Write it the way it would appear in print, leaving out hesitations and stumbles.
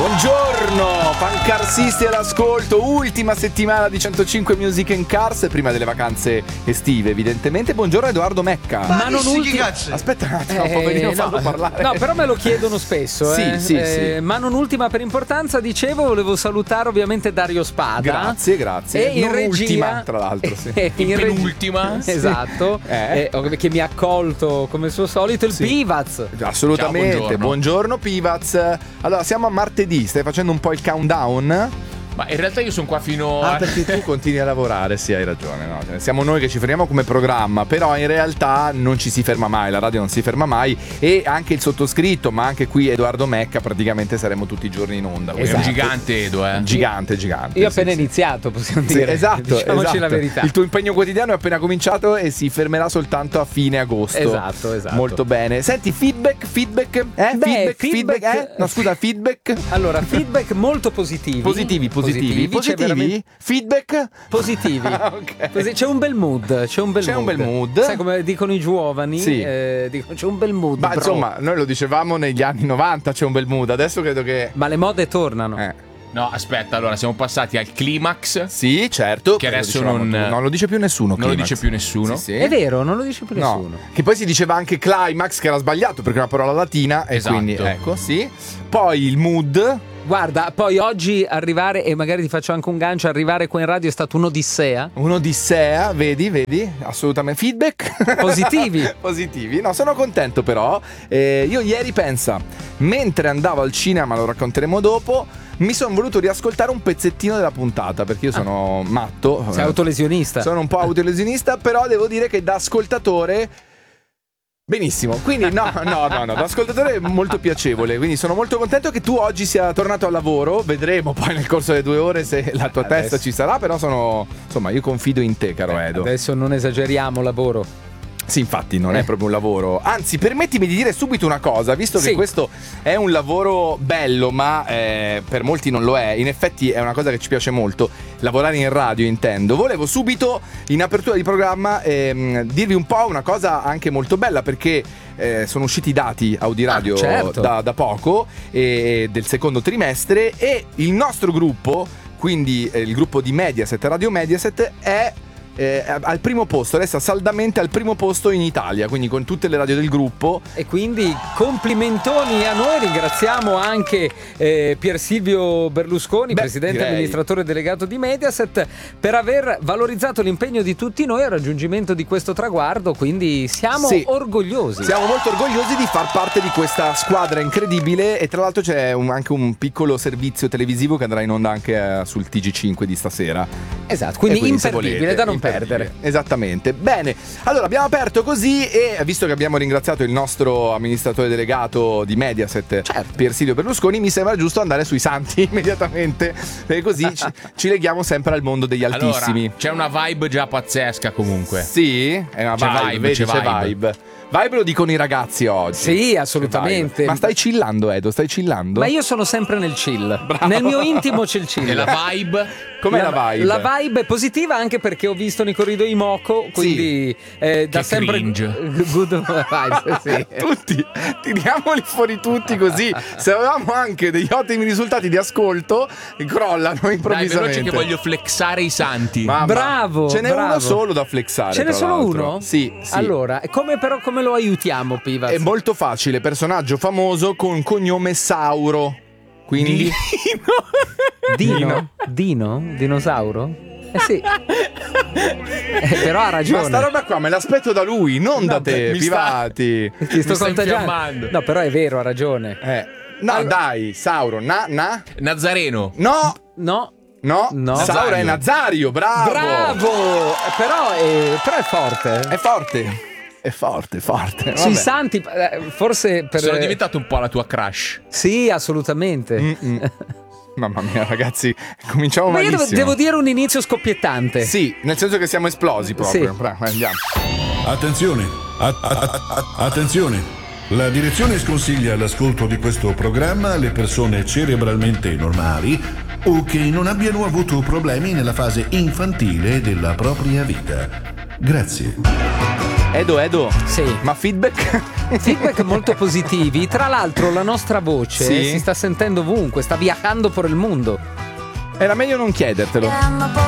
Buongiorno, pancarsisti all'ascolto, ultima settimana di 105 Music and Cars prima delle vacanze estive evidentemente. Buongiorno Edoardo Mecca. Ma non Aspetta un attimo, poverino, fallo parlare. No, però me lo chiedono spesso. Sì. Ma non ultima per importanza, dicevo, volevo salutare ovviamente Dario Spada. Grazie. E in non regia, ultima, tra l'altro, sì. In penultima. Esatto. Che mi ha accolto come al suo solito il Pivaz. Assolutamente. Ciao, buongiorno Pivaz. Allora, siamo a martedì, stai facendo un po' il countdown? Ma in realtà io sono qua fino a... perché tu continui a lavorare, sì, hai ragione, no? Cioè, siamo noi che ci fermiamo come programma, però in realtà non ci si ferma mai, la radio non si ferma mai, e anche il sottoscritto, ma anche qui Edoardo Mecca, praticamente saremo tutti i giorni in onda. È un gigante, Edo, Gigante. Io ho appena iniziato, possiamo dire. Esatto, Diciamoci la verità. Il tuo impegno quotidiano è appena cominciato e si fermerà soltanto a fine agosto. Esatto. Molto bene. Senti, feedback? Feedback. No, scusa, feedback? Allora, feedback molto positivi. Positivi? Feedback? Positivi. Ok. C'è un bel mood. Un bel mood. Sai come dicono i giovani? Sì. Dicono c'è un bel mood. Ma insomma, noi lo dicevamo negli anni 90, c'è un bel mood. Adesso credo che... Ma le mode tornano. No, aspetta, allora siamo passati al climax. Sì, certo. Che adesso non lo dice più nessuno. Non lo dice più nessuno. Sì. È vero, non lo dice più nessuno. Che poi si diceva anche climax, che era sbagliato perché è una parola latina. Esatto. E quindi, ecco, sì. Poi il mood. Guarda, poi oggi arrivare, e magari ti faccio anche un gancio, arrivare qua in radio è stato un'odissea. Un'odissea, vedi? Assolutamente. Feedback? Positivi. No, sono contento però. Io ieri, pensa, mentre andavo al cinema, lo racconteremo dopo, mi sono voluto riascoltare un pezzettino della puntata perché io sono matto. Sei autolesionista. Sono un po' autolesionista, però devo dire che da ascoltatore... Benissimo, quindi no, da ascoltatore molto piacevole, quindi sono molto contento che tu oggi sia tornato al lavoro, vedremo poi nel corso delle 2 ore se la tua testa ci sarà, però io confido in te, caro Edo. Adesso non esageriamo lavoro. Sì, infatti non è proprio un lavoro. Anzi, permettimi di dire subito una cosa, visto che questo è un lavoro bello, ma per molti non lo è. In effetti è una cosa che ci piace molto, lavorare in radio, intendo. Volevo subito, in apertura di programma, dirvi un po' una cosa anche molto bella, perché sono usciti i dati Audiradio da poco, del secondo trimestre, e il nostro gruppo, quindi il gruppo di Mediaset, Radio Mediaset, è al primo posto, resta saldamente al primo posto in Italia, quindi con tutte le radio del gruppo. E quindi complimentoni a noi, ringraziamo anche Pier Silvio Berlusconi, presidente e amministratore delegato di Mediaset, per aver valorizzato l'impegno di tutti noi al raggiungimento di questo traguardo, quindi siamo orgogliosi. Siamo molto orgogliosi di far parte di questa squadra incredibile, e tra l'altro c'è anche un piccolo servizio televisivo che andrà in onda anche sul TG5 di stasera. Esatto, quindi imperdibile, da non perdere. Esattamente. Bene, allora abbiamo aperto così, e visto che abbiamo ringraziato il nostro amministratore delegato di Mediaset, Pier Silvio Berlusconi, mi sembra giusto andare sui santi immediatamente, perché così ci leghiamo sempre al mondo degli altissimi. Allora, c'è una vibe già pazzesca comunque. Sì, è una vibe, c'è vibe. Vibe lo dicono i ragazzi oggi. Sì, assolutamente. Ma stai chillando, Edo? Stai chillando? Ma io sono sempre nel chill. Bravo. Nel mio intimo c'è il chill. E la vibe? Com'è la vibe? La vibe è positiva, anche perché ho visto nei corridoi Moco, quindi da sempre cringe. good vibes, sì. Tutti, tiriamoli fuori tutti, così se avevamo anche degli ottimi risultati di ascolto, crollano improvvisamente. Dai, veloce che voglio flexare i santi. Bravo. Ce n'è uno solo da flexare. Ce n'è solo l'altro. uno? Sì. Allora, come lo aiutiamo, Pivaz? È molto facile, personaggio famoso con cognome Sauro. Quindi Dino? Dinosauro? Sì. Però ha ragione. Ma sta roba qua me l'aspetto da lui, non da te, Pivati. Ti sto contagiando. No, però è vero, ha ragione. No, dai, Sauro, Nazareno. No. Nazario. Sauro è Nazario, bravo. Però è forte. È forte. Sui santi, forse Sono diventato un po' la tua crush. Sì, assolutamente. Mamma mia, ragazzi, cominciamo malissimo. Ma io devo dire un inizio scoppiettante. Sì, nel senso che siamo esplosi proprio. Sì. Andiamo. Attenzione. Attenzione. La direzione sconsiglia l'ascolto di questo programma alle persone cerebralmente normali o che non abbiano avuto problemi nella fase infantile della propria vita. Grazie. Edo. Sì. Ma feedback? Feedback molto positivi. Tra l'altro la nostra voce si sta sentendo ovunque, sta viaggiando per il mondo. Era meglio non chiedertelo.